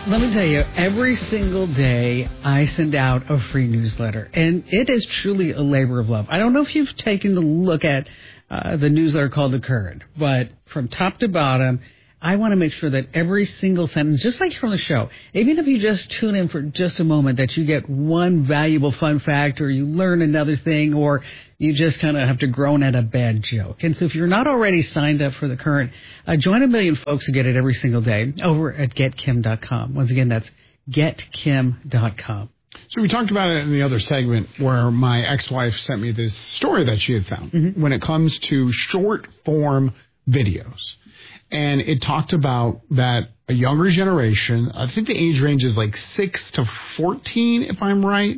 Let me tell you, every single day I send out a free newsletter, and it is truly a labor of love. I don't know if you've taken a look at the newsletter called The Current, but from top to bottom, I want to make sure that every single sentence, just like from the show, even if you just tune in for just a moment, that you get one valuable fun fact or you learn another thing or you just kind of have to groan at a bad joke. And so if you're not already signed up for The Current, join a million folks who get it every single day over at getkim.com. Once again, that's getkim.com. So we talked about it in the other segment where my ex-wife sent me this story that she had found when it comes to short form videos. And it talked about that a younger generation, I think the age range is like 6 to 14, if I'm right,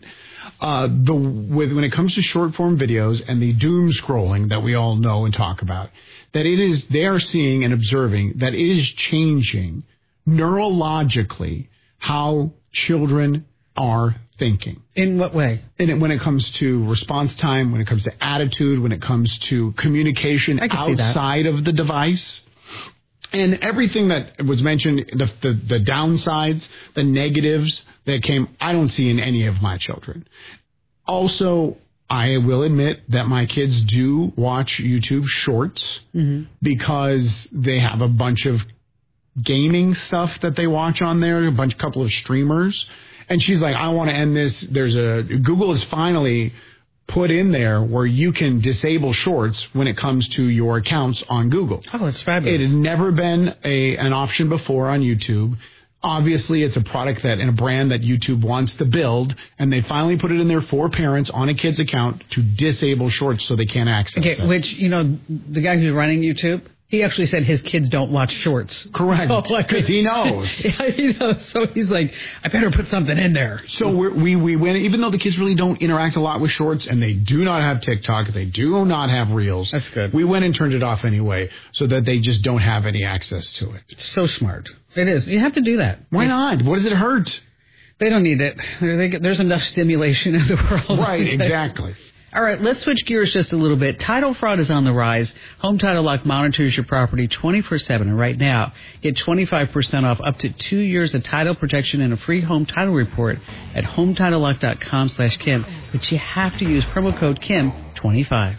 when it comes to short form videos and the doom scrolling that we all know and talk about, that they are seeing and observing that it is changing neurologically how children are thinking. In what way? When it comes to response time, when it comes to attitude, when it comes to communication outside of the device. And everything that was mentioned, the downsides, the negatives that came, I don't see in any of my children. Also, I will admit that my kids do watch YouTube shorts because they have a bunch of gaming stuff that they watch on there, couple of streamers. And she's like, I want to end this. Google is finally put in there where you can disable shorts when it comes to your accounts on Google. Oh, it's fabulous. It has never been an option before on YouTube. Obviously, it's a product and a brand that YouTube wants to build, and they finally put it in there for parents on a kid's account to disable shorts so they can't access it. Which, the guy who's running YouTube, he actually said his kids don't watch shorts. Correct. Because he knows. Yeah, he knows. So he's like, I better put something in there. So we went, even though the kids really don't interact a lot with shorts and they do not have TikTok, they do not have Reels. That's good. We went and turned it off anyway so that they just don't have any access to it. So smart. It is. You have to do that. Why not? What does it hurt? They don't need it. There's enough stimulation in the world. Right, exactly. All right, let's switch gears just a little bit. Title fraud is on the rise. Home Title Lock monitors your property 24/7. And right now, get 25% off up to 2 years of title protection and a free home title report at HometitleLock.com/Kim. But you have to use promo code KIM25.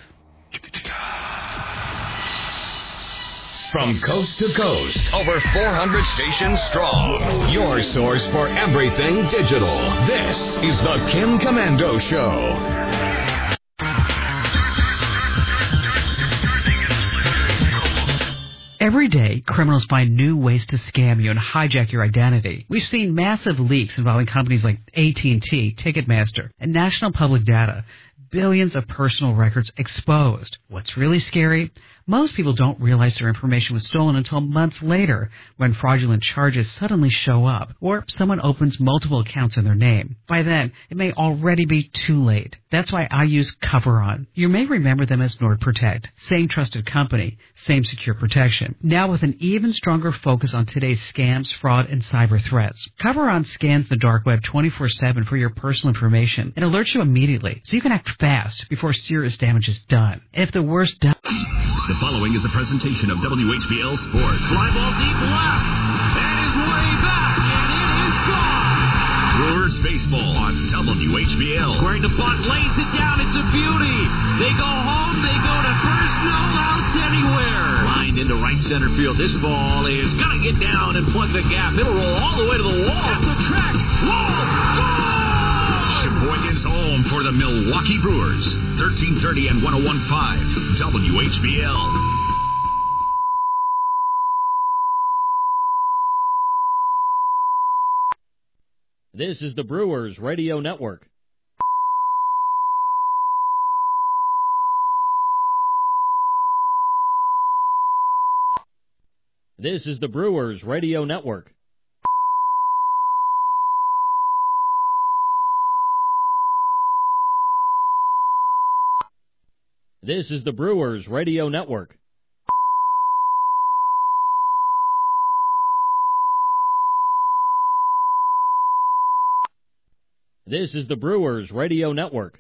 From coast to coast, over 400 stations strong. Your source for everything digital. This is the Kim Komando Show. Every day, criminals find new ways to scam you and hijack your identity. We've seen massive leaks involving companies like AT&T, Ticketmaster, and National Public Data. Billions of personal records exposed. What's really scary? Most people don't realize their information was stolen until months later when fraudulent charges suddenly show up or someone opens multiple accounts in their name. By then, it may already be too late. That's why I use CoverOn. You may remember them as NordProtect. Same trusted company, same secure protection. Now with an even stronger focus on today's scams, fraud, and cyber threats. CoverOn scans the dark web 24/7 for your personal information and alerts you immediately so you can act fast before serious damage is done. If the worst done... The following is a presentation of WHBL Sports. Fly ball deep left. That is way back, and it is gone. Brewers baseball on WHBL. Squaring the bunt, lays it down. It's a beauty. They go home. They go to first. No outs anywhere. Lined into right center field. This ball is going to get down and plug the gap. It'll roll all the way to the wall. At the track. Wall. Sheboygan's home for the Milwaukee Brewers. 1330 and 101.5 WHBL. This is the Brewers Radio Network. This is the Brewers Radio Network. This is the Brewers Radio Network. This is the Brewers Radio Network.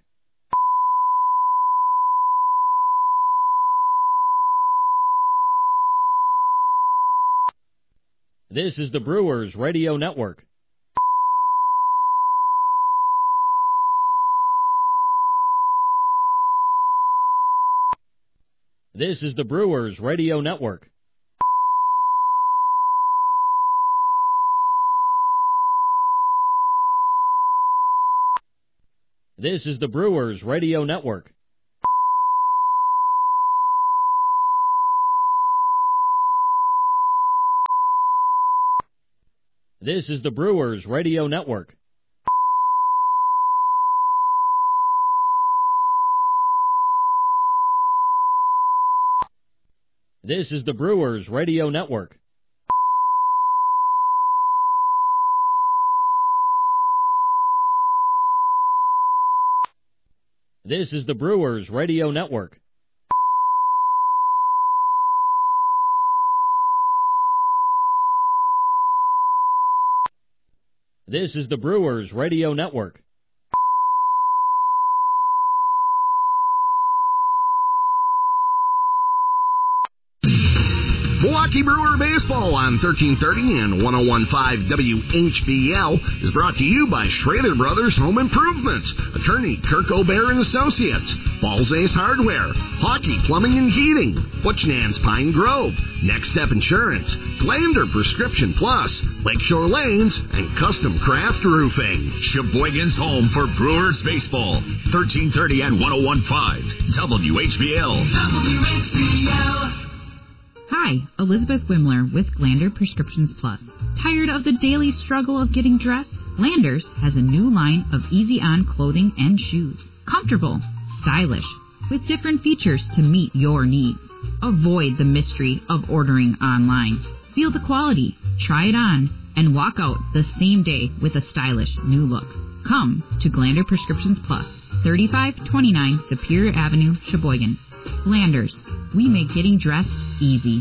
This is the Brewers Radio Network. This is the Brewers Radio Network. This is the Brewers Radio Network. This is the Brewers Radio Network. This is the Brewers Radio Network. This is the Brewers Radio Network. This is the Brewers Radio Network. Milwaukee Brewer Baseball on 1330 and 101.5 WHBL is brought to you by Schrader Brothers Home Improvements, attorney Kirk O'Bear and Associates, Balls Ace Hardware, Hockey Plumbing and Heating, Butchnan's Pine Grove, Next Step Insurance, Glander Prescription Plus, Lakeshore Lanes, and Custom Craft Roofing. Sheboygan's home for Brewers Baseball, 1330 and 101.5 WHBL. WHBL. Hi, Elizabeth Wimler with Glander Prescriptions Plus. Tired of the daily struggle of getting dressed? Landers has a new line of easy-on clothing and shoes. Comfortable, stylish, with different features to meet your needs. Avoid the mystery of ordering online. Feel the quality, try it on, and walk out the same day with a stylish new look. Come to Glander Prescriptions Plus, 3529 Superior Avenue, Sheboygan. Landers, we make getting dressed easy.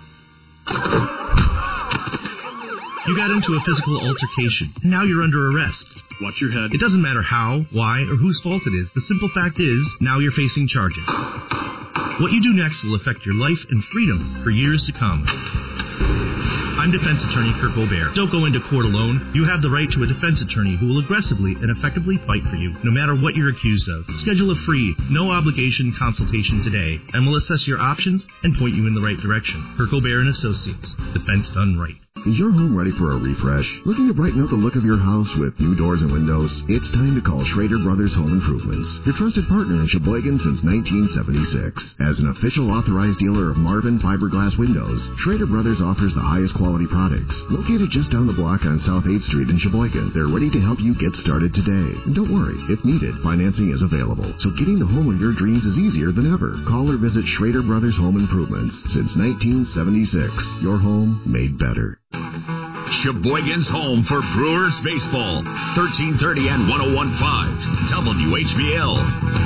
You got into a physical altercation, and now you're under arrest. Watch your head. It doesn't matter how, why, or whose fault it is. The simple fact is, now you're facing charges. What you do next will affect your life and freedom for years to come. I'm defense attorney Kirk O'Bear. Don't go into court alone. You have the right to a defense attorney who will aggressively and effectively fight for you, no matter what you're accused of. Schedule a free, no-obligation consultation today, and we'll assess your options and point you in the right direction. Kirk O'Bear and Associates. Defense done right. Is your home ready for a refresh? Looking to brighten up the look of your house with new doors and windows? It's time to call Schrader Brothers Home Improvements, your trusted partner in Sheboygan since 1976. As an official authorized dealer of Marvin fiberglass windows, Schrader Brothers offers the highest quality products. Located just down the block on South 8th Street in Sheboygan, they're ready to help you get started today. And don't worry, if needed, financing is available. So getting the home of your dreams is easier than ever. Call or visit Schrader Brothers Home Improvements. Since 1976, your home made better. Sheboygan's home for Brewers Baseball, 1330 and 101.5 WHBL.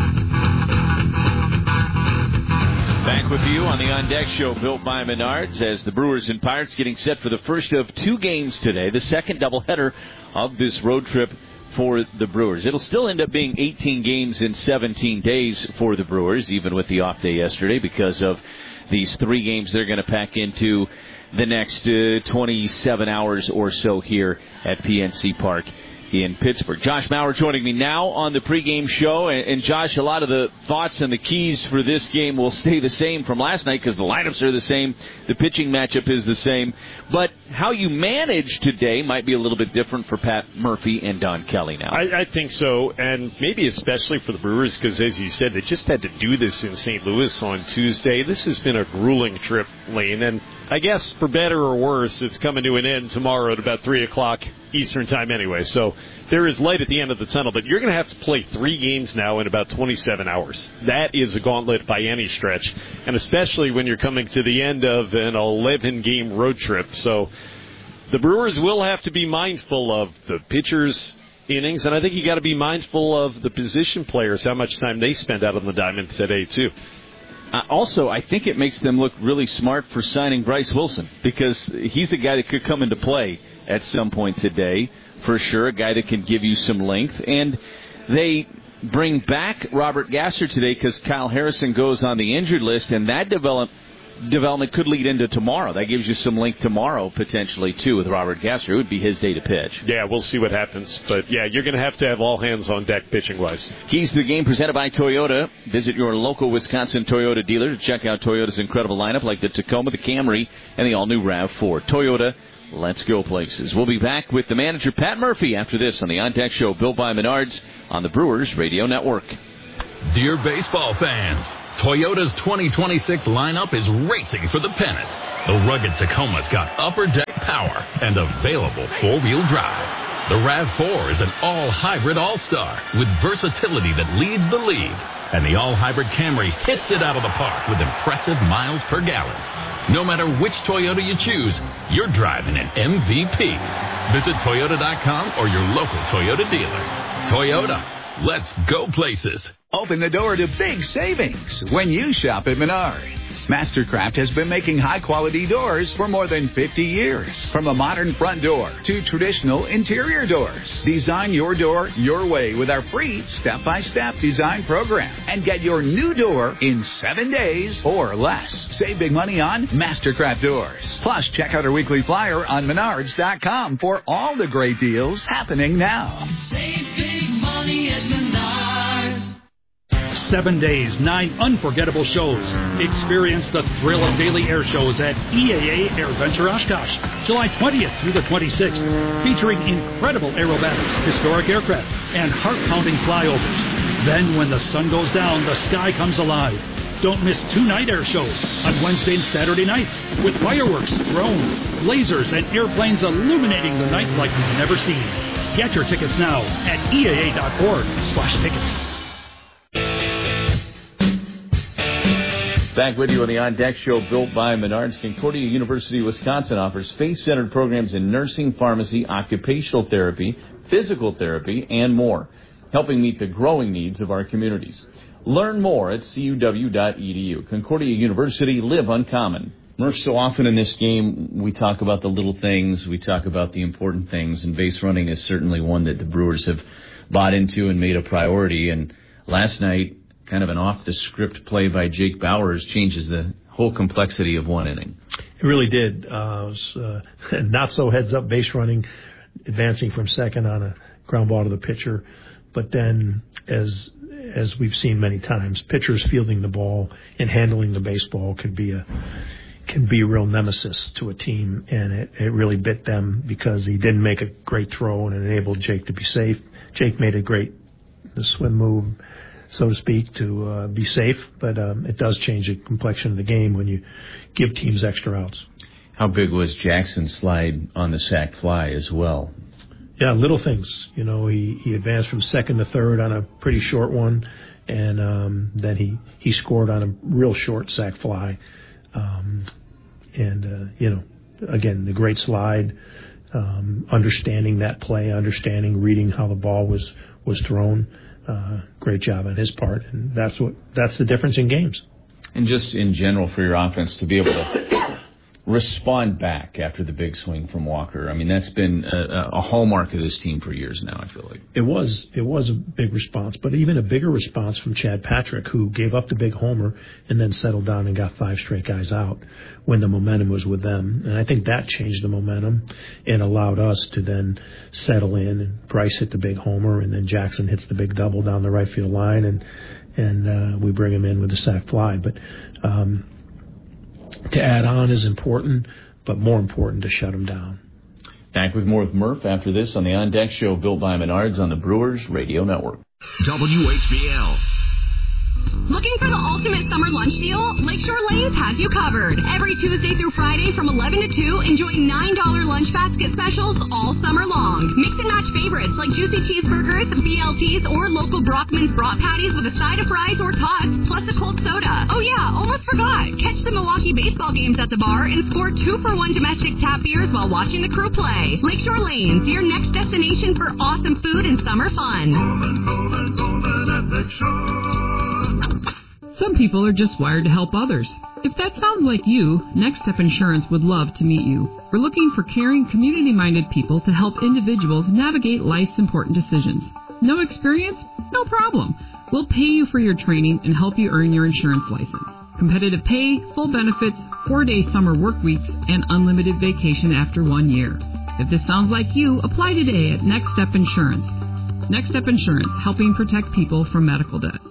Back with you on the On Deck Show, built by Menards, as the Brewers and Pirates getting set for the first of two games today, the second doubleheader of this road trip for the Brewers. It'll still end up being 18 games in 17 days for the Brewers, even with the off day yesterday, because of these three games they're going to pack into the next 27 hours or so here at PNC Park in Pittsburgh. Josh Maurer joining me now on the pregame show. And Josh, a lot of the thoughts and the keys for this game will stay the same from last night because the lineups are the same, the pitching matchup is the same. But how you manage today might be a little bit different for Pat Murphy and Don Kelly now. I think so, and maybe especially for the Brewers because, as you said, they just had to do this in St. Louis on Tuesday. This has been a grueling trip, Lane, and I guess for better or worse, it's coming to an end tomorrow at about 3 o'clock Eastern time anyway. So there is light at the end of the tunnel, but you're going to have to play three games now in about 27 hours. That is a gauntlet by any stretch, and especially when you're coming to the end of an 11-game road trip. So the Brewers will have to be mindful of the pitchers' innings, and I think you got to be mindful of the position players, how much time they spend out on the diamond today, too. Also, I think it makes them look really smart for signing Bryce Wilson because he's a guy that could come into play at some point today, for sure, a guy that can give you some length. And they bring back Robert Gasser today because Kyle Harrison goes on the injured list, and that development could lead into tomorrow. That gives you some link tomorrow, potentially, too, with Robert Gasser. It would be his day to pitch. Yeah, we'll see what happens. But, yeah, you're going to have all hands on deck pitching-wise. Keys to the game presented by Toyota. Visit your local Wisconsin Toyota dealer to check out Toyota's incredible lineup like the Tacoma, the Camry, and the all-new RAV4. Toyota, let's go places. We'll be back with the manager, Pat Murphy, after this on the On Deck Show, built by Menards on the Brewers Radio Network. Dear baseball fans, Toyota's 2026 lineup is racing for the pennant. The rugged Tacoma's got upper deck power and available four-wheel drive. The RAV4 is an all-hybrid all-star with versatility that leads the league. And the all-hybrid Camry hits it out of the park with impressive miles per gallon. No matter which Toyota you choose, you're driving an MVP. Visit Toyota.com or your local Toyota dealer. Toyota, let's go places. Open the door to big savings when you shop at Menards. Mastercraft has been making high-quality doors for more than 50 years. From a modern front door to traditional interior doors. Design your door your way with our free step-by-step design program. And get your new door in 7 days or less. Save big money on Mastercraft doors. Plus, check out our weekly flyer on Menards.com for all the great deals happening now. Save big money at Menards. 7 days, 9 unforgettable shows. Experience the thrill of daily air shows at EAA AirVenture Oshkosh, July 20th through the 26th, featuring incredible aerobatics, historic aircraft, and heart-pounding flyovers. Then, when the sun goes down, the sky comes alive. Don't miss 2 night air shows on Wednesday and Saturday nights with fireworks, drones, lasers, and airplanes illuminating the night like you've never seen. Get your tickets now at EAA.org/tickets. Back with you on the On Deck Show, built by Menards. Concordia University, Wisconsin offers faith-centered programs in nursing, pharmacy, occupational therapy, physical therapy, and more, helping meet the growing needs of our communities. Learn more at cuw.edu. Concordia University, live uncommon. Murph, so often in this game, we talk about the little things, we talk about the important things, and base running is certainly one that the Brewers have bought into and made a priority. And last night, kind of an off-the-script play by Jake Bowers changes the whole complexity of one inning. It really did. Not so heads-up base running, advancing from second on a ground ball to the pitcher. But then, as we've seen many times, pitchers fielding the ball and handling the baseball can be a real nemesis to a team, and it really bit them because he didn't make a great throw and enabled Jake to be safe. Jake made the swim move, so to speak, to be safe, but it does change the complexion of the game when you give teams extra outs. How big was Jackson's slide on the sac fly as well? Yeah, little things. You know, he advanced from second to third on a pretty short one, and then he scored on a real short sac fly. Again, the great slide, understanding that play, reading how the ball was thrown. Great job on his part, and that's the difference in games. And just in general for your offense to be able to respond back after the big swing from Walker. I mean, that's been a hallmark of this team for years now, I feel like. It was a big response, but even a bigger response from Chad Patrick, who gave up the big homer and then settled down and got 5 straight guys out when the momentum was with them. And I think that changed the momentum and allowed us to then settle in. And Bryce hit the big homer, and then Jackson hits the big double down the right field line, and we bring him in with a sac fly. But to add on is important, but more important to shut him down. Back with more with Murph after this on the On Deck Show, built by Menards on the Brewers Radio Network. WHBL. Looking for the ultimate summer lunch deal? Lakeshore Lanes has you covered. Every Tuesday through Friday from 11 to 2, enjoy $9 lunch basket specials all summer long. Mix and match favorites like juicy cheeseburgers, BLTs, or local Brockman's brat patties with a side of fries or tots, plus a cold soda. Oh yeah, almost forgot. Catch the Milwaukee baseball games at the bar and score 2-for-1 domestic tap beers while watching the crew play. Lakeshore Lanes, your next destination for awesome food and summer fun. Some people are just wired to help others. If that sounds like you, Next Step Insurance would love to meet you. We're looking for caring, community-minded people to help individuals navigate life's important decisions. No experience? No problem. We'll pay you for your training and help you earn your insurance license. Competitive pay, full benefits, 4-day summer work weeks, and unlimited vacation after 1 year. If this sounds like you, apply today at Next Step Insurance. Next Step Insurance, helping protect people from medical debt.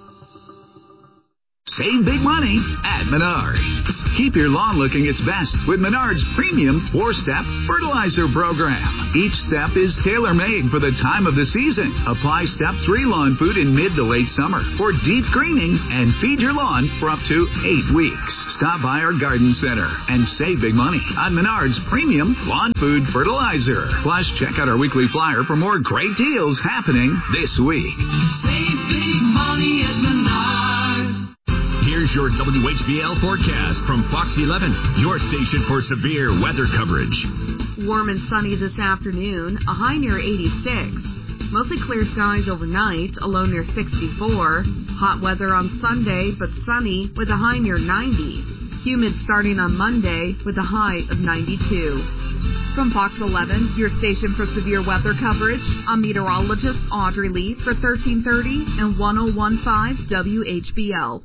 Save big money at Menards. Keep your lawn looking its best with Menards' premium 4-step fertilizer program. Each step is tailor-made for the time of the season. Apply Step 3 lawn food in mid to late summer for deep greening and feed your lawn for up to 8 weeks. Stop by our garden center and save big money on Menards' premium lawn food fertilizer. Plus, check out our weekly flyer for more great deals happening this week. Save big money at Menards. Here's your WHBL forecast from Fox 11, your station for severe weather coverage. Warm and sunny this afternoon, a high near 86. Mostly clear skies overnight, a low near 64. Hot weather on Sunday, but sunny with a high near 90. Humid starting on Monday with a high of 92. From Fox 11, your station for severe weather coverage, I'm meteorologist Audrey Lee for 1330 and 1015 WHBL.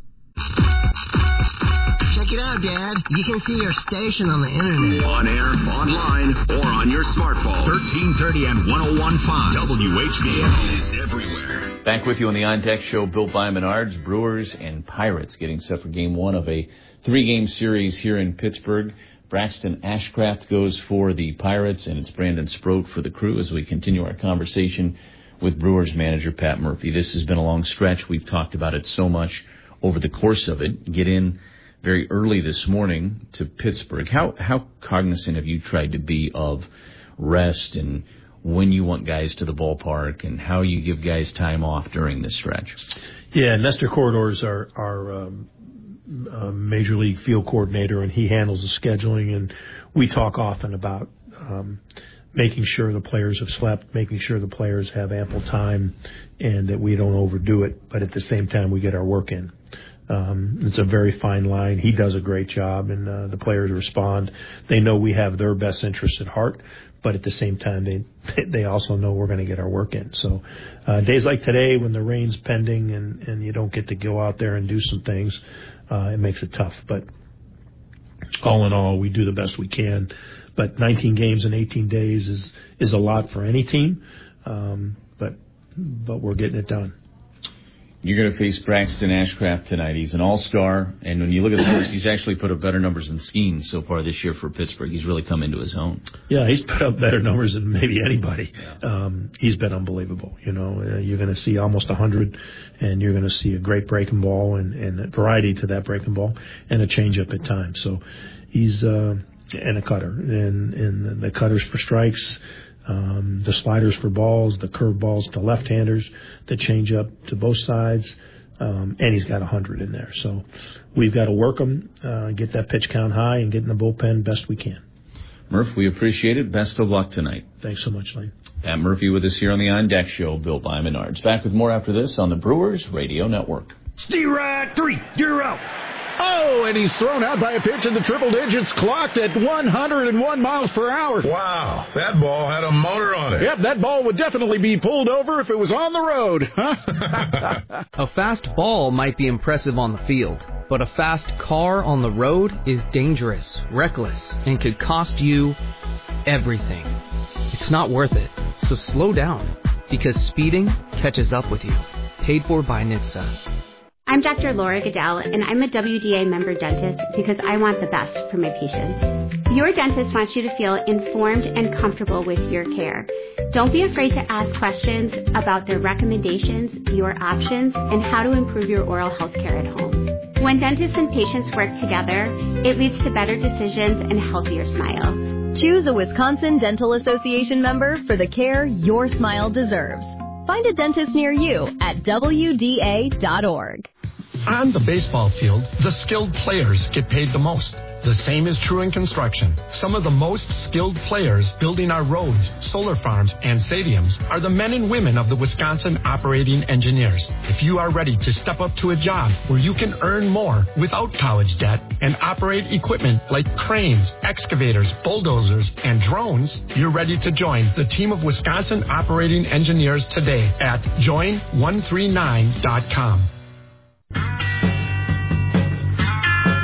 Check it out, Dad. You can see our station on the internet. On air, online, or on your smartphone. 1330 and 1015 WHBL is everywhere. Back with you on the On Deck Show, built by Menards. Brewers and Pirates getting set for Game 1 of a 3-game series here in Pittsburgh. Braxton Ashcraft goes for the Pirates, and it's Brandon Sproat for the Crew as we continue our conversation with Brewers manager Pat Murphy. This has been a long stretch. We've talked about it so much over the course of it. Get in very early this morning to Pittsburgh. How cognizant have you tried to be of rest and when you want guys to the ballpark and how you give guys time off during this stretch? Yeah, Nestor Corridor's our Major League field coordinator, and he handles the scheduling, and we talk often about making sure the players have slept, making sure the players have ample time, and that we don't overdo it, but at the same time we get our work in. It's a very fine line. He does a great job, and the players respond. They know we have their best interests at heart, but at the same time, they also know we're going to get our work in. So days like today when the rain's pending and you don't get to go out there and do some things, it makes it tough. But all in all, we do the best we can. But 19 games in 18 days is a lot for any team, but we're getting it done. You're going to face Braxton Ashcraft tonight. He's an all-star, and when you look at the numbers, he's actually put up better numbers than Skeen so far this year for Pittsburgh. He's really come into his own. Yeah, he's put up better numbers than maybe anybody. Yeah. He's been unbelievable. You know, you're going to see almost 100, and you're going to see a great breaking ball and a variety to that breaking ball and a changeup at times. So he's and a cutter, and the cutters for strikes. The sliders for balls, the curve balls to left-handers, the changeup to both sides, and he's got 100 in there. So we've got to work him, get that pitch count high, and get in the bullpen best we can. Murph, we appreciate it. Best of luck tonight. Thanks so much, Lane. Pat Murphy with us here on the On Deck Show, built by Menards. Back with more after this on the Brewers Radio Network. Strike 3, you're out. Oh, and he's thrown out by a pitch in the triple digits, clocked at 101 miles per hour. Wow, that ball had a motor on it. Yep, that ball would definitely be pulled over if it was on the road. A fast ball might be impressive on the field, but a fast car on the road is dangerous, reckless, and could cost you everything. It's not worth it, so slow down, because speeding catches up with you. Paid for by NHTSA. I'm Dr. Laura Goodell, and I'm a WDA member dentist because I want the best for my patients. Your dentist wants you to feel informed and comfortable with your care. Don't be afraid to ask questions about their recommendations, your options, and how to improve your oral health care at home. When dentists and patients work together, it leads to better decisions and a healthier smile. Choose a Wisconsin Dental Association member for the care your smile deserves. Find a dentist near you at WDA.org. On the baseball field, the skilled players get paid the most. The same is true in construction. Some of the most skilled players building our roads, solar farms, and stadiums are the men and women of the Wisconsin Operating Engineers. If you are ready to step up to a job where you can earn more without college debt and operate equipment like cranes, excavators, bulldozers, and drones, you're ready to join the team of Wisconsin Operating Engineers today at join139.com.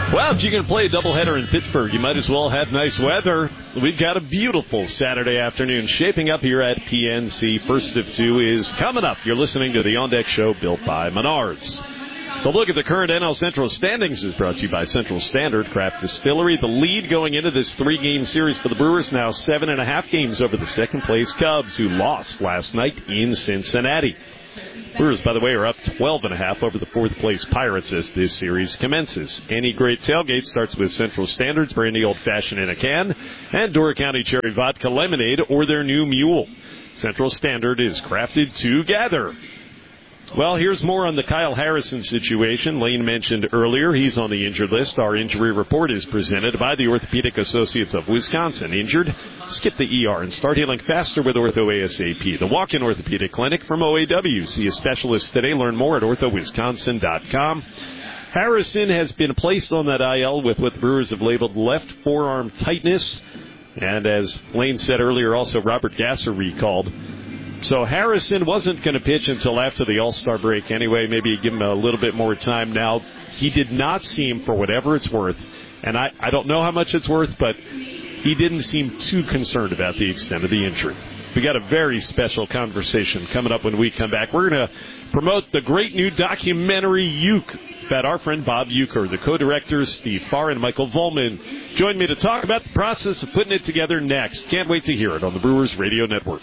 Well, if you're going to play a doubleheader in Pittsburgh, you might as well have nice weather. We've got a beautiful Saturday afternoon shaping up here at PNC. First of two is coming up. You're listening to the On Deck Show built by Menards. The look at the current NL Central standings is brought to you by Central Standard Craft Distillery. The lead going into this 3-game series for the Brewers, now 7.5 games over the second-place Cubs, who lost last night in Cincinnati. Brewers, by the way, are up 12.5 over the fourth-place Pirates as this series commences. Any great tailgate starts with Central Standard's brandy old-fashioned in a can and Dora County Cherry Vodka Lemonade or their new Mule. Central Standard is crafted together. Well, here's more on the Kyle Harrison situation. Lane mentioned earlier he's on the injured list. Our injury report is presented by the Orthopedic Associates of Wisconsin. Injured? Skip the ER and start healing faster with Ortho ASAP. The walk-in orthopedic clinic from OAW. See a specialist today. Learn more at orthowisconsin.com. Harrison has been placed on that IL with what the Brewers have labeled left forearm tightness. And as Lane said earlier, also Robert Gasser recalled. So Harrison wasn't going to pitch until after the All-Star break anyway. Maybe give him a little bit more time now. He did not seem, for whatever it's worth, and I don't know how much it's worth, but he didn't seem too concerned about the extent of the injury. We got a very special conversation coming up when we come back. We're going to promote the great new documentary, Uke, about our friend Bob Uecker. The co-directors, Steve Farr and Michael Volman, join me to talk about the process of putting it together next. Can't wait to hear it on the Brewers Radio Network.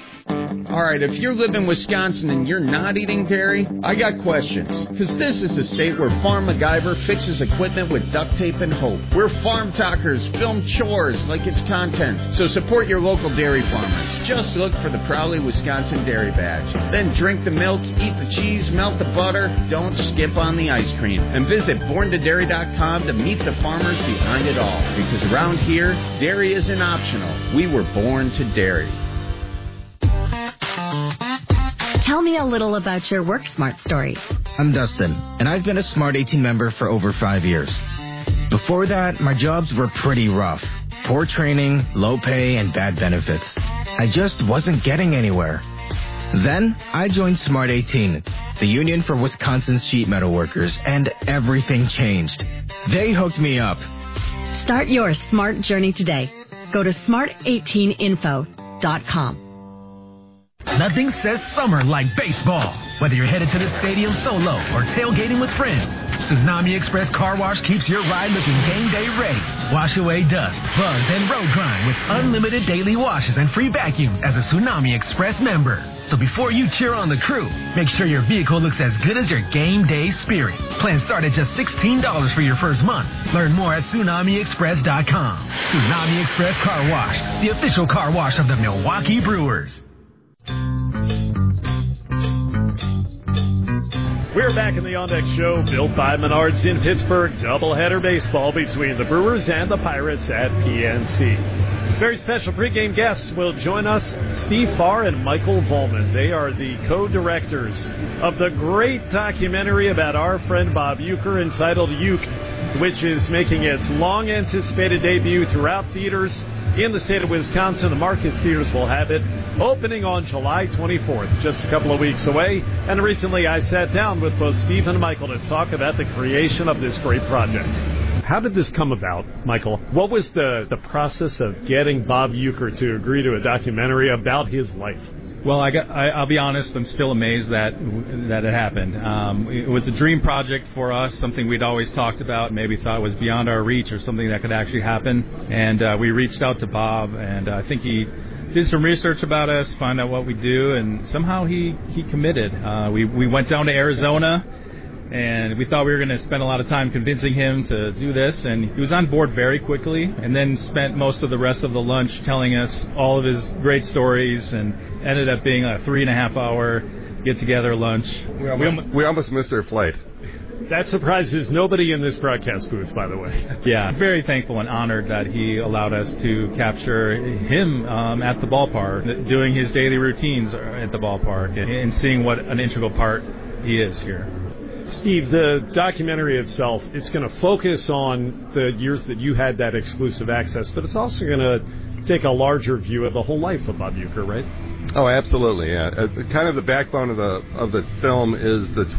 All right, if you live in Wisconsin and you're not eating dairy, I got questions. Because this is the state where Farm MacGyver fixes equipment with duct tape and hope. Where Farm Talkers film chores like it's content. So support your local dairy farmers. Just look for the Proudly Wisconsin Dairy Badge. Then drink the milk, eat the cheese, melt the butter. Don't skip on the ice cream. And visit borntodairy.com to meet the farmers behind it all. Because around here, dairy isn't optional. We were born to dairy. Tell me a little about your WorkSmart story. I'm Dustin, and I've been a Smart 18 member for over 5 years. Before that, my jobs were pretty rough. Poor training, low pay, and bad benefits. I just wasn't getting anywhere. Then, I joined Smart 18, the union for Wisconsin's sheet metal workers, and everything changed. They hooked me up. Start your smart journey today. Go to smart18info.com. Nothing says summer like baseball. Whether you're headed to the stadium solo or tailgating with friends, Tsunami Express Car Wash keeps your ride looking game day ready. Wash away dust, bugs, and road grime with unlimited daily washes and free vacuums as a Tsunami Express member. So before you cheer on the crew, make sure your vehicle looks as good as your game day spirit. Plans start at just $16 for your first month. Learn more at TsunamiExpress.com. Tsunami Express Car Wash, the official car wash of the Milwaukee Brewers. We're back in the On Deck Show, built by Menards in Pittsburgh. Doubleheader baseball between the Brewers and the Pirates at PNC. Very special pregame guests will join us, Steve Farr and Michael Volman. They are the co-directors of the great documentary about our friend Bob Uecker entitled Uke, which is making its long-anticipated debut throughout theaters in the state of Wisconsin. The Marcus Theaters will have it opening on July 24th, just a couple of weeks away. And recently I sat down with both Steve and Michael to talk about the creation of this great project. How did this come about, Michael? What was the process of getting Bob Uecker to agree to a documentary about his life? Well, I'll be honest, I'm still amazed that it happened. It was a dream project for us, something we'd always talked about, maybe thought was beyond our reach or something that could actually happen. And we reached out to Bob, and I think he did some research about us, find out what we do, and somehow he committed. We went down to Arizona, and we thought we were going to spend a lot of time convincing him to do this, and he was on board very quickly, and then spent most of the rest of the lunch telling us all of his great stories, and ended up being a 3.5-hour get-together lunch. We almost missed our flight. That surprises nobody in this broadcast booth, by the way. Yeah, very thankful and honored that he allowed us to capture him at the ballpark, doing his daily routines at the ballpark, and seeing what an integral part he is here. Steve, the documentary itself, it's going to focus on the years that you had that exclusive access, but it's also going to take a larger view of the whole life of Bob Uecker, right? Oh, absolutely, yeah. Kind of the backbone of the film is the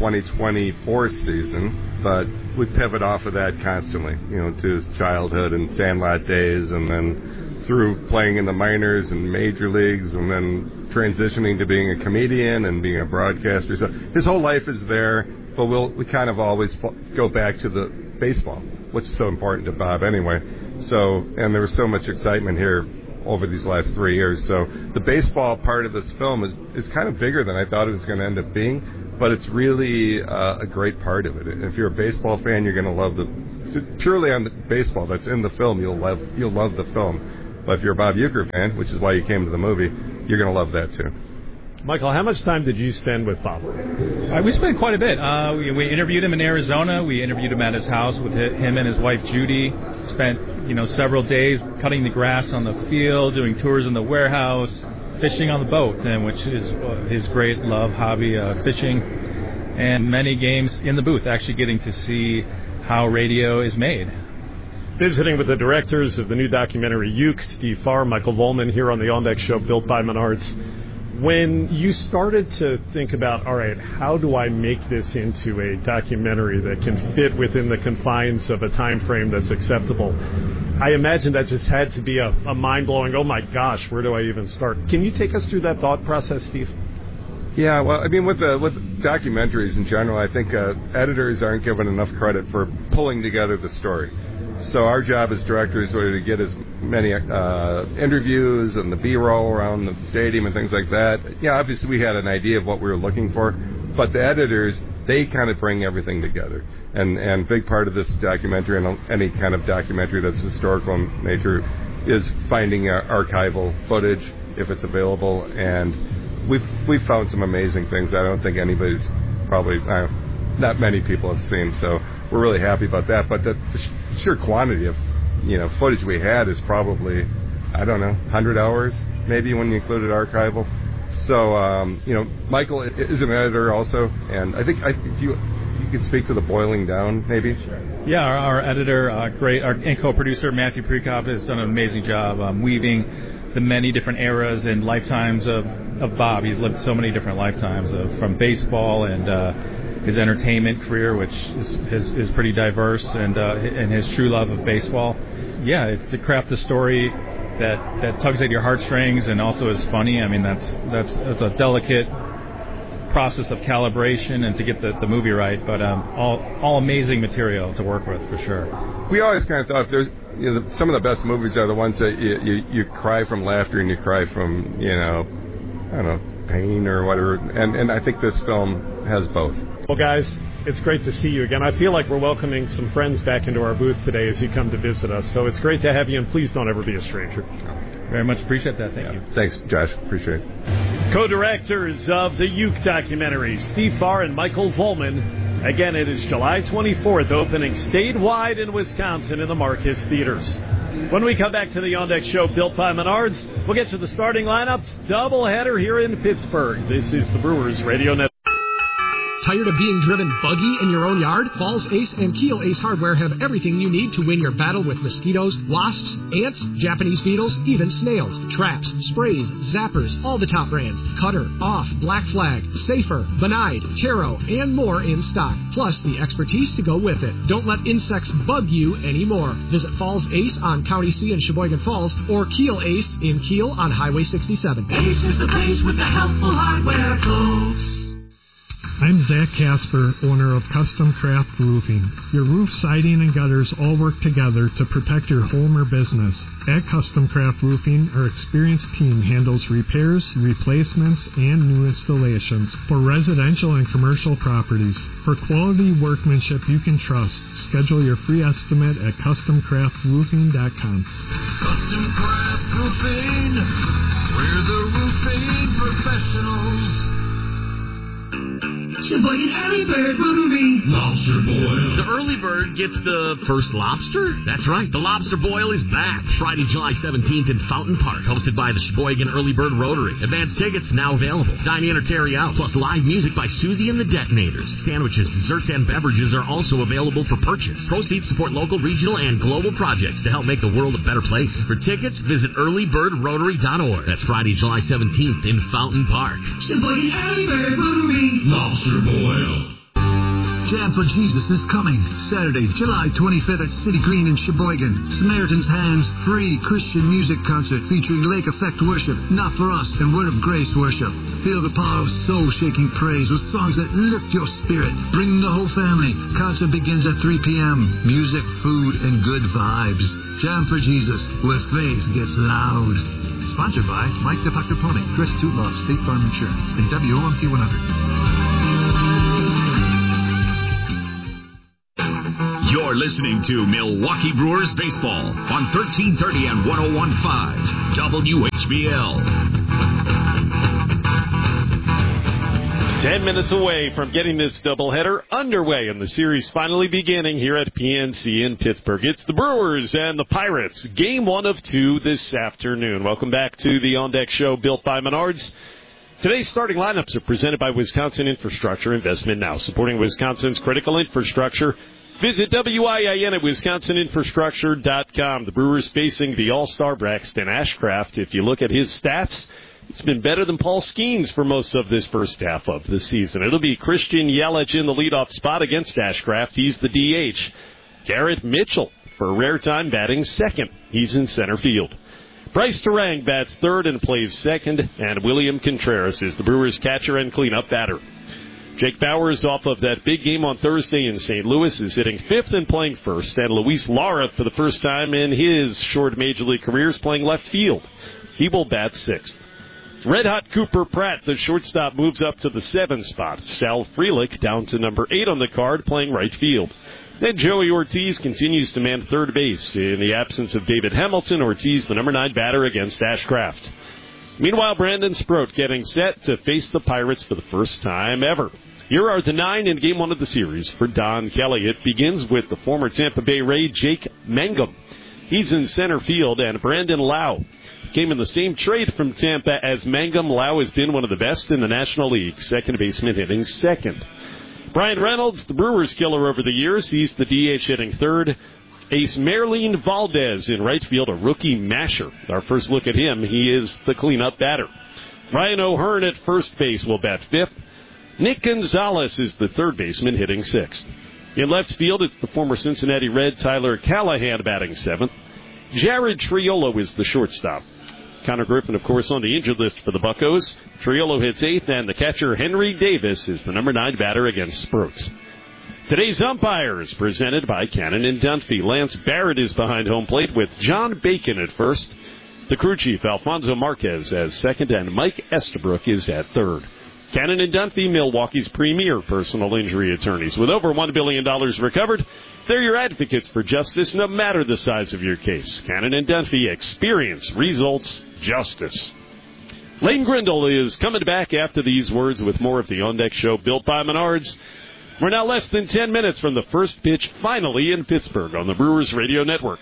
2024 season, but we pivot off of that constantly, to his childhood and Sandlot days, and then through playing in the minors and major leagues, and then transitioning to being a comedian and being a broadcaster. So his whole life is there, but we kind of always go back to the baseball, which is so important to Bob anyway. So, and there was so much excitement here over these last 3 years. So the baseball part of this film is kind of bigger than I thought it was going to end up being, but it's really a great part of it. If you're a baseball fan, you're going to love purely on the baseball that's in the film, you'll love the film. But if you're a Bob Uecker fan, which is why you came to the movie, you're going to love that too. Michael, how much time did you spend with Bob? We spent quite a bit. We interviewed him in Arizona. We interviewed him at his house with him and his wife, Judy. Spent, several days cutting the grass on the field, doing tours in the warehouse, fishing on the boat, which is his great love, hobby, fishing, and many games in the booth, actually getting to see how radio is made. Visiting with the directors of the new documentary, Uke, Steve Farr, Michael Volman, here on the On Deck Show, built by Menards. When you started to think about, all right, how do I make this into a documentary that can fit within the confines of a time frame that's acceptable, I imagine that just had to be a mind-blowing, oh my gosh, where do I even start? Can you take us through that thought process, Steve? Yeah, well, I mean, with documentaries in general, I think editors aren't given enough credit for pulling together the story. So our job as directors was to get as many interviews and the B-roll around the stadium and things like that. Yeah, obviously we had an idea of what we were looking for, but the editors, they kind of bring everything together. And big part of this documentary and any kind of documentary that's historical in nature is finding archival footage if it's available. And we've found some amazing things I don't think anybody's probably, not many people have seen. So we're really happy about that. But the sheer quantity of footage we had is probably, 100 hours maybe when you included archival. So Michael is an editor also, and I think if you could speak to the boiling down maybe. Yeah, our editor, and co-producer Matthew Prekop has done an amazing job weaving the many different eras and lifetimes of Bob. He's lived so many different lifetimes from baseball and his entertainment career, which is pretty diverse, and his true love of baseball. Yeah, it's to craft a story that tugs at your heartstrings and also is funny. I mean, that's a delicate process of calibration and to get the movie right, but all amazing material to work with for sure. We always kind of thought there's some of the best movies are the ones that you cry from laughter and you cry from pain or whatever, and I think this film has both. Well, guys, it's great to see you again. I feel like we're welcoming some friends back into our booth today as you come to visit us. So it's great to have you, and please don't ever be a stranger. Very much appreciate that. Thank you. Thanks, Josh. Appreciate it. Co-directors of the Uke documentary, Steve Farr and Michael Volman. Again, it is July 24th, opening statewide in Wisconsin in the Marcus Theaters. When we come back to the On Deck Show, built by Menards, we'll get to the starting lineups. Doubleheader here in Pittsburgh. This is the Brewers Radio Network. Tired of being driven buggy in your own yard? Falls Ace and Keel Ace Hardware have everything you need to win your battle with mosquitoes, wasps, ants, Japanese beetles, even snails, traps, sprays, zappers, all the top brands, Cutter, Off, Black Flag, Safer, Benide, Taro, and more in stock, plus the expertise to go with it. Don't let insects bug you anymore. Visit Falls Ace on County C in Sheboygan Falls or Keel Ace in Keel on Highway 67. Ace is the place with the helpful hardware, folks. I'm Zach Casper, owner of Custom Craft Roofing. Your roof siding and gutters all work together to protect your home or business. At Custom Craft Roofing, our experienced team handles repairs, replacements, and new installations for residential and commercial properties. For quality workmanship you can trust, schedule your free estimate at CustomCraftRoofing.com. Custom Craft Roofing, we're the roofing professionals. Sheboygan Early Bird Rotary. Lobster boil. The early bird gets the first lobster? That's right. The lobster boil is back. Friday, July 17th in Fountain Park, hosted by the Sheboygan Early Bird Rotary. Advance tickets now available. Dine in or carry out, plus live music by Susie and the Detonators. Sandwiches, desserts, and beverages are also available for purchase. Proceeds support local, regional, and global projects to help make the world a better place. For tickets, visit earlybirdrotary.org. That's Friday, July 17th in Fountain Park. Sheboygan Early Bird Rotary. Lobster boil. Jam for Jesus is coming Saturday, July 25th at City Green in Sheboygan. Samaritan's Hands free Christian music concert featuring Lake Effect worship, Not For Us, and Word of Grace worship. Feel the power of soul-shaking praise with songs that lift your spirit. Bring the whole family. Concert begins at 3 p.m. Music, food, and good vibes. Jam for Jesus, where faith gets loud. Sponsored by Mike DePucker Pony, Chris Tootloff, State Farm Insurance, and WOMT 100. You're listening to Milwaukee Brewers Baseball on 1330 and 101.5 WHBL. 10 minutes away from getting this doubleheader underway, and the series finally beginning here at PNC in Pittsburgh. It's the Brewers and the Pirates, game 1 of 2 this afternoon. Welcome back to the On Deck Show, built by Menards. Today's starting lineups are presented by Wisconsin Infrastructure Investment Now, supporting Wisconsin's critical infrastructure. Visit WIIN at wisconsininfrastructure.com. The Brewers facing the all-star Braxton Ashcraft. If you look at his stats, it's been better than Paul Skeens for most of this first half of the season. It'll be Christian Yelich in the leadoff spot against Ashcraft. He's the DH. Garrett Mitchell, for a rare time, batting second. He's in center field. Bryce Terang bats third and plays second, and William Contreras is the Brewers catcher and cleanup batter. Jake Bowers, off of that big game on Thursday in St. Louis, is hitting fifth and playing first. And Luis Lara, for the first time in his short Major League career, is playing left field. He will bat sixth. Red-hot Cooper Pratt, the shortstop, moves up to the 7th spot. Sal Frelick down to number 8 on the card, playing right field. Then Joey Ortiz continues to man third base. In the absence of David Hamilton, Ortiz, the number 9 batter against Ashcraft. Meanwhile, Brandon Sproat getting set to face the Pirates for the first time ever. Here are the 9 in Game 1 of the series for Don Kelly. It begins with the former Tampa Bay Ray, Jake Mangum. He's in center field, and Brandon Lau came in the same trade from Tampa as Mangum. Lau has been one of the best in the National League, second baseman hitting second. Brian Reynolds, the Brewers killer over the years, he's the DH hitting third. Ace Merlin Valdez in right field, a rookie masher. Our first look at him, he is the cleanup batter. Ryan O'Hearn at first base will bat fifth. Nick Gonzalez is the third baseman hitting sixth. In left field, it's the former Cincinnati Red Tyler Callahan batting seventh. Jared Triolo is the shortstop. Connor Griffin, of course, on the injured list for the Buccos. Triolo hits eighth, and the catcher Henry Davis is the number 9 batter against Sproats. Today's umpires presented by Cannon and Dunphy. Lance Barrett is behind home plate with John Bacon at first. The crew chief, Alfonso Marquez, as second, and Mike Estabrook is at third. Cannon and Dunphy, Milwaukee's premier personal injury attorneys. With over $1 billion recovered, they're your advocates for justice no matter the size of your case. Cannon and Dunphy, experience, results, justice. Lane Grindle is coming back after these words with more of the On Deck Show, built by Menards. We're now less than 10 minutes from the first pitch, finally in Pittsburgh on the Brewers Radio Network.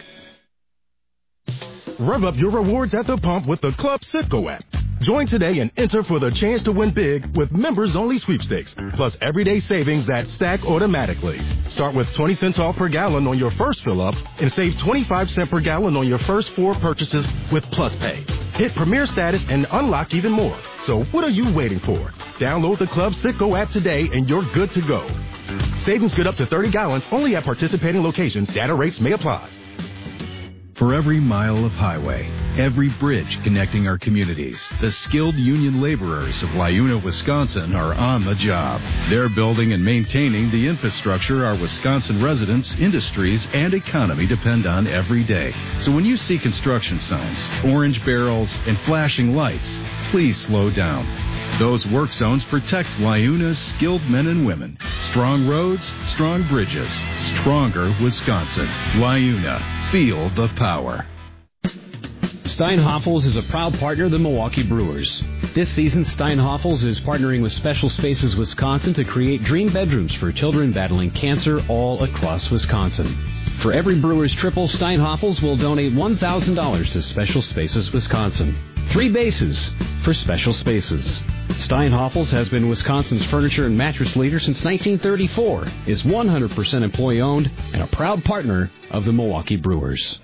Rev up your rewards at the pump with the Club Citgo app. Join today and enter for the chance to win big with members-only sweepstakes, plus everyday savings that stack automatically. Start with 20 cents off per gallon on your first fill-up and save 25 cents per gallon on your first 4 purchases with Plus Pay. Hit Premier status and unlock even more. So what are you waiting for? Download the Club Citgo app today and you're good to go. Savings good up to 30 gallons only at participating locations. Data rates may apply. For every mile of highway, every bridge connecting our communities, the skilled union laborers of Wayuna, Wisconsin are on the job. They're building and maintaining the infrastructure our Wisconsin residents, industries, and economy depend on every day. So when you see construction signs, orange barrels, and flashing lights, please slow down. Those work zones protect Wayuna's skilled men and women. Strong roads, strong bridges, stronger Wisconsin. Wayuna, feel the power. Steinhoffels is a proud partner of the Milwaukee Brewers. This season, Steinhoffels is partnering with Special Spaces Wisconsin to create dream bedrooms for children battling cancer all across Wisconsin. For every Brewers triple, Steinhoffels will donate $1,000 to Special Spaces Wisconsin. 3 bases for Special Spaces. Steinhoffels has been Wisconsin's furniture and mattress leader since 1934, is 100% employee-owned, and a proud partner of the Milwaukee Brewers.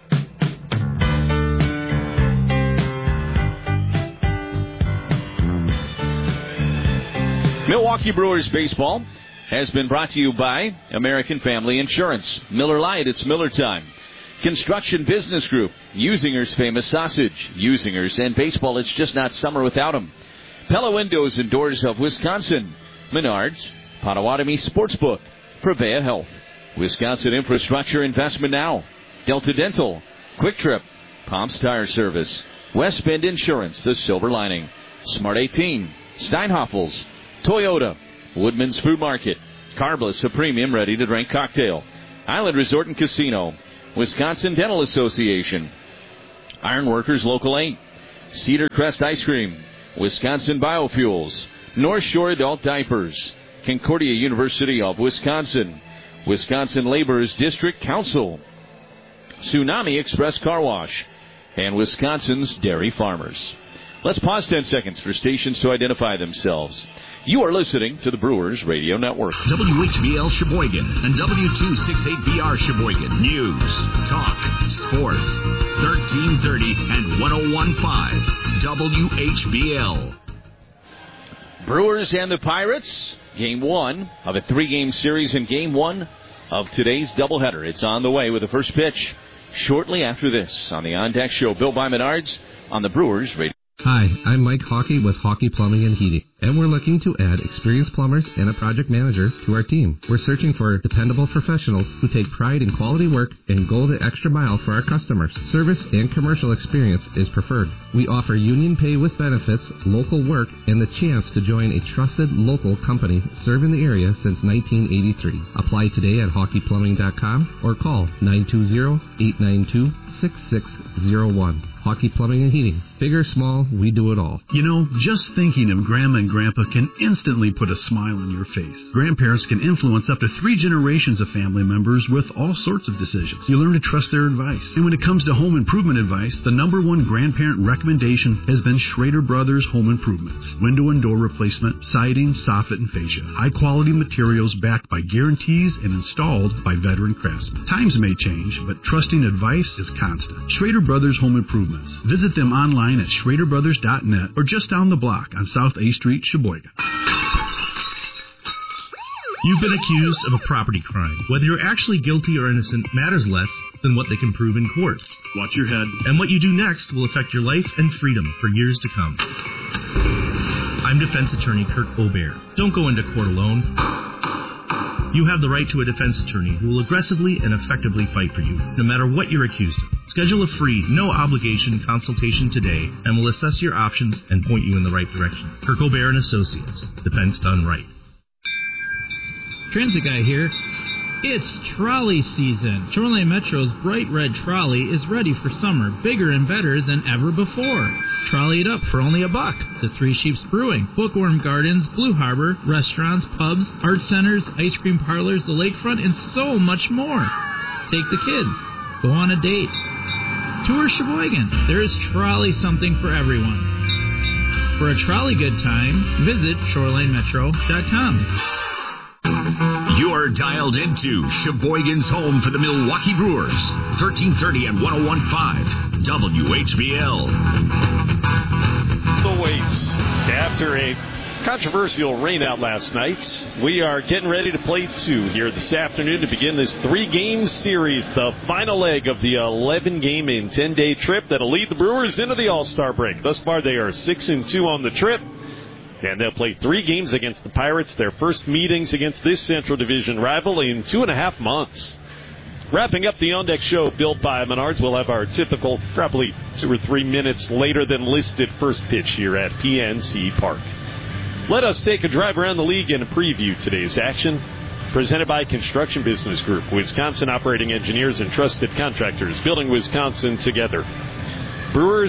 Milwaukee Brewers baseball has been brought to you by American Family Insurance. Miller Lite, it's Miller time. Construction Business Group, Usinger's Famous Sausage. Usingers and baseball, it's just not summer without them. Pella Windows and Doors of Wisconsin. Menards, Potawatomi Sportsbook. Prevea Health. Wisconsin Infrastructure Investment Now. Delta Dental. Quick Trip. Palms Tire Service. West Bend Insurance, the Silver Lining. Smart 18. Steinhoffels. Toyota. Woodman's Food Market. Carbless, a premium ready-to-drink cocktail. Island Resort and Casino. Wisconsin Dental Association. Ironworkers Local 8. Cedar Crest Ice Cream. Wisconsin Biofuels. North Shore Adult Diapers. Concordia University of Wisconsin. Wisconsin Laborers District Council. Tsunami Express Car Wash. And Wisconsin's Dairy Farmers. Let's pause 10 seconds for stations to identify themselves. You are listening to the Brewers Radio Network. WHBL Sheboygan and W268BR Sheboygan. News, talk, sports. 1330 and 101.5 WHBL. Brewers and the Pirates. Game 1 of a 3-game series in Game 1 of today's doubleheader. It's on the way with the first pitch shortly after this on the On Deck Show. Bill by Menards on the Brewers Radio. Hi, I'm Mike Hawkey with Hawkey Plumbing and Heating, and we're looking to add experienced plumbers and a project manager to our team. We're searching for dependable professionals who take pride in quality work and go the extra mile for our customers. Service and commercial experience is preferred. We offer union pay with benefits, local work, and the chance to join a trusted local company serving the area since 1983. Apply today at hawkeyplumbing.com or call 920-892-6601. Hawkey Plumbing and Heating. Big or small, we do it all. You know, just thinking of Grandma and Grandpa can instantly put a smile on your face. Grandparents can influence up to 3 generations of family members with all sorts of decisions. You learn to trust their advice. And when it comes to home improvement advice, the #1 grandparent recommendation has been Schrader Brothers Home Improvements. Window and door replacement, siding, soffit, and fascia. High-quality materials backed by guarantees and installed by veteran craftsmen. Times may change, but trusting advice is constant. Schrader Brothers Home Improvements. Visit them online at SchraderBrothers.net or just down the block on South A Street, Sheboygan. You've been accused of a property crime. Whether you're actually guilty or innocent matters less than what they can prove in court. Watch your head, and what you do next will affect your life and freedom for years to come. I'm defense attorney Kirk Obear. Don't go into court alone. You have the right to a defense attorney who will aggressively and effectively fight for you, no matter what you're accused of. Schedule a free, no-obligation consultation today, and we'll assess your options and point you in the right direction. Kirk Obear and Associates. Defense done right. Transit Guy here. It's trolley season. Shoreline Metro's bright red trolley is ready for summer, bigger and better than ever before. Trolley it up for only $1 to Three Sheeps Brewing, Bookworm Gardens, Blue Harbor, restaurants, pubs, art centers, ice cream parlors, the lakefront, and so much more. Take the kids. Go on a date. Tour Sheboygan. There is trolley something for everyone. For a trolley good time, visit ShorelineMetro.com. You're dialed into Sheboygan's home for the Milwaukee Brewers. 1330 and 101.5 WHBL. The wait after a controversial rainout last night. We are getting ready to play 2 here this afternoon to begin this 3-game series, the final leg of the 11-game and 10-day trip that'll lead the Brewers into the All-Star break. Thus far, they are 6-2 on the trip. And they'll play 3 games against the Pirates, their first meetings against this Central Division rival in 2.5 months. Wrapping up the On Deck Show, built by Menards, we'll have our typical, probably 2 or 3 minutes later than listed first pitch here at PNC Park. Let us take a drive around the league and preview today's action. Presented by Construction Business Group, Wisconsin operating engineers and trusted contractors, building Wisconsin together. Brewers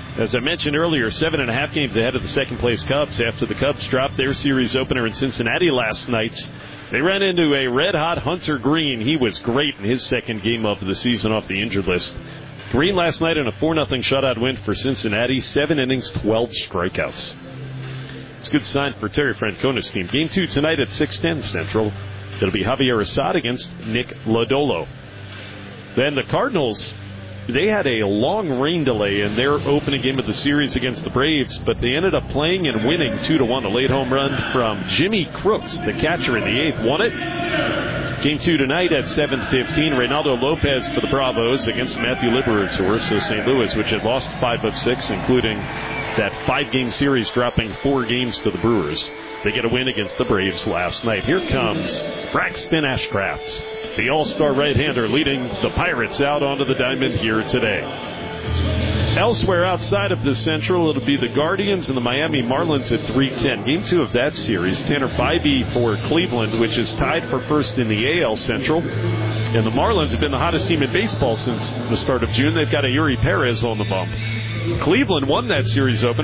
As I mentioned earlier, 7.5 games ahead of the second-place Cubs after the Cubs dropped their series opener in Cincinnati last night. They ran into a red-hot Hunter Green. He was great in his second game of the season off the injured list. Green last night in a 4-0 shutout win for Cincinnati. 7 innings, 12 strikeouts. It's a good sign for Terry Francona's team. Game 2 tonight at 6:10 Central. It'll be Javier Assad against Nick Lodolo. Then the Cardinals, they had a long rain delay in their opening game of the series against the Braves, but they ended up playing and winning 2-1. A late home run from Jimmy Crooks, the catcher in the 8th, won it. Game 2 tonight at 7:15. Reynaldo Lopez for the Bravos against Matthew Liberatore. So St. Louis, which had lost 5 of 6, including that 5-game series, dropping 4 games to the Brewers. They get a win against the Braves last night. Here comes Braxton Ashcraft, the all-star right-hander, leading the Pirates out onto the diamond here today. Elsewhere outside of the Central, it'll be the Guardians and the Miami Marlins at 3:10. Game 2 of that series, Tanner Bybee for Cleveland, which is tied for first in the AL Central. And the Marlins have been the hottest team in baseball since the start of June. They've got a Yuri Perez on the bump. Cleveland won that series opener.